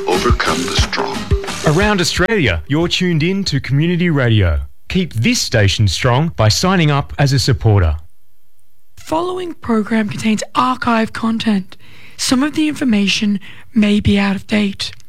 Overcome the strong. Around Australia, you're tuned in to Community Radio. Keep this station strong by signing up as a supporter. Following program contains archive content. Some of the information may be out of date.